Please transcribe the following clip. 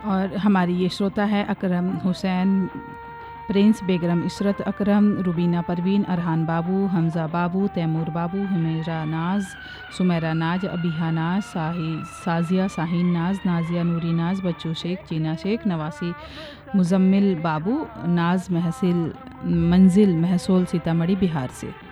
और हमारी ये श्रोता है अकरम हुसैन, प्रिंस, बेगम इशरत अकरम, रुबीना परवीन, अरहान बाबू, हमज़ा बाबू, तैमूर बाबू, हुमैरा नाज, सुमेरा नाज, अबीहा नाज, साजिया शाहीन नाज, नाजिया नूरी नाज, बच्चू शेख, जीना शेख, नवासी मुजम्मिल बाबू, नाज महसिल मंजिल महसूल सीतामढ़ी बिहार से।